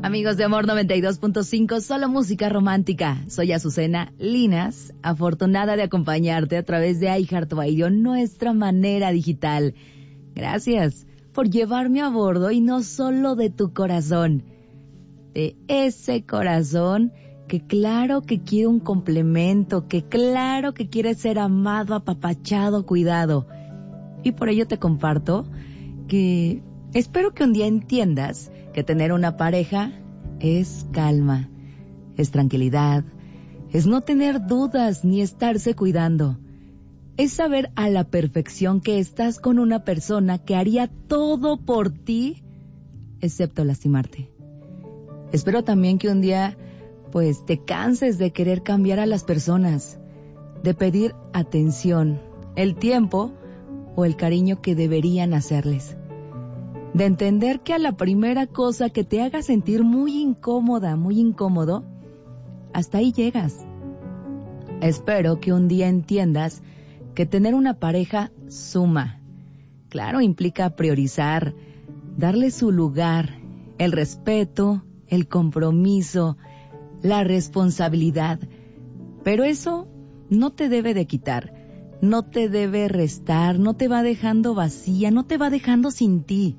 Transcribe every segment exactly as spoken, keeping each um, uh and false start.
Amigos de Amor noventa y dos punto cinco, solo música romántica. Soy Azucena Linas, afortunada de acompañarte a través de iHeartRadio, nuestra manera digital. Gracias por llevarme a bordo y no solo de tu corazón, de ese corazón que claro que quiere un complemento, que claro que quiere ser amado, apapachado, cuidado. Y por ello te comparto que espero que un día entiendas que tener una pareja es calma, es tranquilidad, es no tener dudas ni estarse cuidando. Es saber a la perfección que estás con una persona que haría todo por ti, excepto lastimarte. Espero también que un día, pues, te canses de querer cambiar a las personas, de pedir atención, el tiempo o el cariño que deberían hacerles. De entender que a la primera cosa que te haga sentir muy incómoda, muy incómodo, hasta ahí llegas. Espero que un día entiendas que tener una pareja suma. Claro, implica priorizar, darle su lugar, el respeto, el compromiso, la responsabilidad. Pero eso no te debe de quitar, no te debe restar, no te va dejando vacía, no te va dejando sin ti.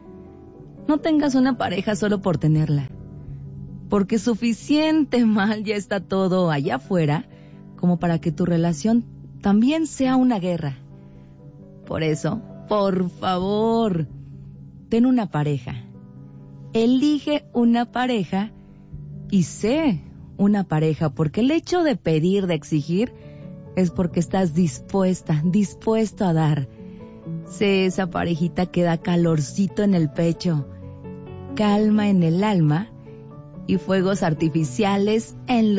No tengas una pareja solo por tenerla, porque suficiente mal ya está todo allá afuera como para que tu relación también sea una guerra. Por eso, por favor, ten una pareja. Elige una pareja y sé una pareja, porque el hecho de pedir, de exigir, es porque estás dispuesta, dispuesto a dar. Sé esa parejita que da calorcito en el pecho, calma en el alma y fuegos artificiales en los